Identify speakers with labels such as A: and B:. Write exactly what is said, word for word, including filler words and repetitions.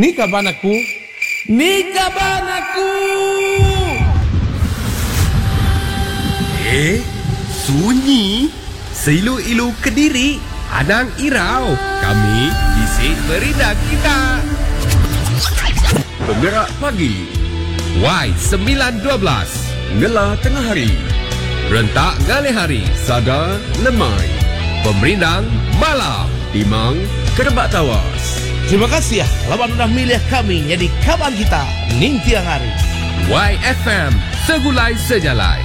A: Ni kaban aku. Ni kaban aku.
B: Eh, sunyi. Seilu-ilu Kediri. Anang Irau. Kami bisik beridak kita.
C: Penggerak pagi.
B: Y sembilan dua belas.
C: Ngela tengah hari.
B: Rentak Gale Hari.
C: Saga lemai.
B: Pemerindang malam.
C: Timang kerebak tawas.
A: Terima kasih ya lawan sudah milih kami jadi kawan kita ning tiang hari.
B: Y F M Segulai Sejalai.